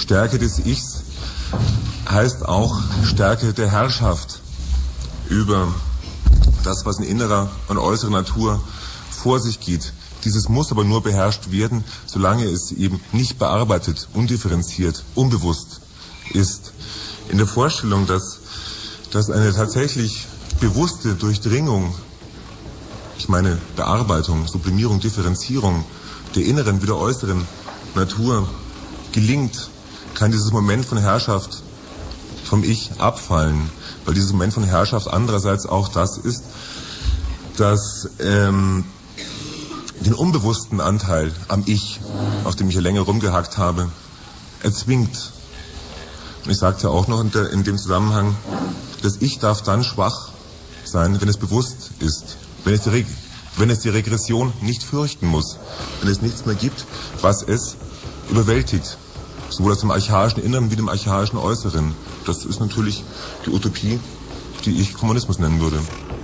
Stärke des Ichs heißt auch Stärke der Herrschaft über das, was in innerer und äußerer Natur vor sich geht. Dieses muss aber nur beherrscht werden, solange es eben nicht bearbeitet, undifferenziert, unbewusst ist. In der Vorstellung, dass eine tatsächlich bewusste Durchdringung, ich meine Bearbeitung, Sublimierung, Differenzierung der inneren wie der äußeren Natur gelingt, kann dieses Moment von Herrschaft vom Ich abfallen, weil dieses Moment von Herrschaft andererseits auch das ist, dass den unbewussten Anteil am Ich, auf dem ich ja länger rumgehackt habe, erzwingt. Und ich sagte auch noch in dem Zusammenhang, das Ich darf dann schwach sein, wenn es bewusst ist, wenn es die Regression nicht fürchten muss, wenn es nichts mehr gibt, was es überwältigt, sowohl aus dem archaischen Inneren wie dem archaischen Äußeren. Das ist natürlich die Utopie, die ich Kommunismus nennen würde.